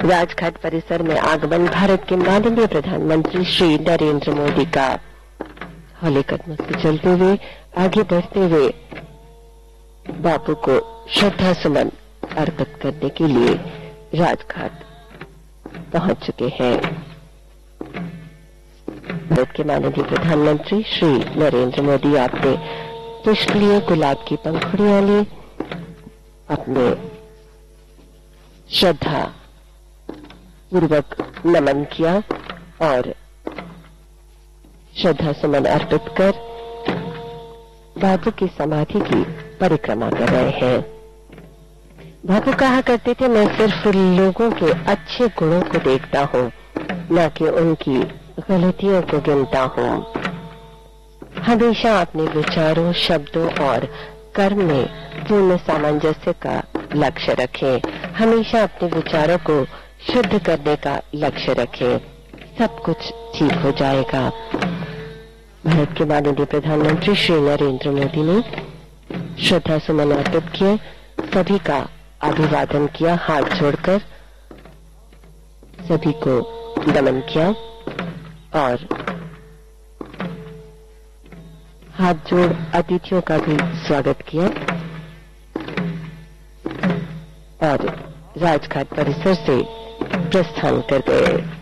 राजघाट परिसर में आगमन भारत के माननीय प्रधानमंत्री श्री नरेंद्र मोदी का हौले कदमों से चलते हुए आगे बढ़ते हुए बापू को श्रद्धा सुमन अर्पित करने के लिए राजघाट पहुंच चुके हैं। भारत के माननीय प्रधानमंत्री श्री नरेंद्र मोदी आपने पुष्प लिए, गुलाब की पंखुड़ियां ली, अपने श्रद्धा पूर्वक नमन किया और श्रद्धा सुमन अर्पित कर बापू की समाधि की परिक्रमा कर रहे हैं। बापू कहा करते थे, मैं सिर्फ लोगों के अच्छे गुणों को देखता हूँ, न कि उनकी गलतियों को गिनता हूँ। हमेशा अपने विचारों, शब्दों और कर्म में पूर्ण सामंजस्य का लक्ष्य रखें। हमेशा अपने विचारों को शुद्ध करने का लक्ष्य रखें, सब कुछ ठीक हो जाएगा। भारत के माननीय प्रधानमंत्री श्री नरेंद्र मोदी ने श्रद्धा सुमन अर्पित किए, सभी का अभिवादन किया, हाथ जोड़कर सभी को नमन किया और हाथ जोड़ अतिथियों का भी स्वागत किया और राजघाट परिसर से प्रस्थान कर गए।